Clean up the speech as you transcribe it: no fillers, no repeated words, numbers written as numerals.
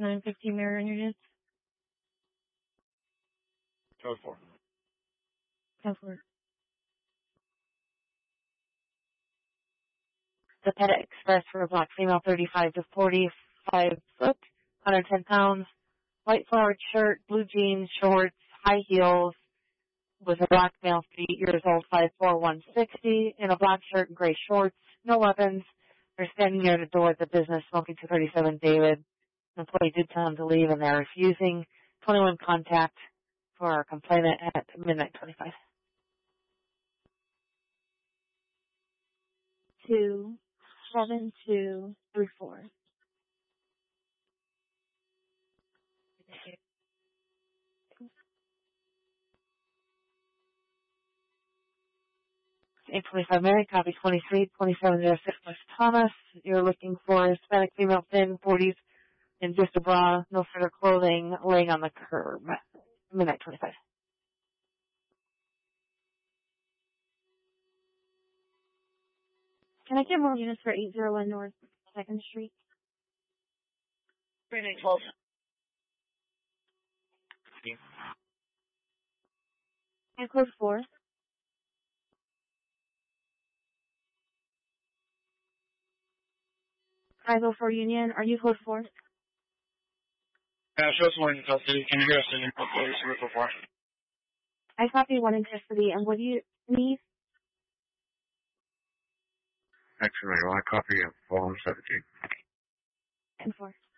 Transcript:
950 Marion units. Code 4. Go for it. The Peta Express for a black female, 35 to 45 foot, 110 pounds, white flowered shirt, blue jeans, shorts, high heels, with a black male, 3 years old, 5'4", 160, in a black shirt and gray shorts, no weapons. They're standing near the door at the business, smoking 237 David. The employee did tell them to leave, and they're refusing. 21 contact for our complainant at midnight 25. 27234. 825 Mary, copy 23-2706 West Thomas. You're looking for a Hispanic female, thin, 40s, in just a bra, no further clothing, laying on the curb. Midnight 25. Can I get more units for 801 North 2nd Street? 3912. And code 4. I go for Union. Are you code 4? Show someone in custody. Can you hear us in your code 4? I copy 1 in custody. And what do you need? Actually, I copy a form 17. And 4.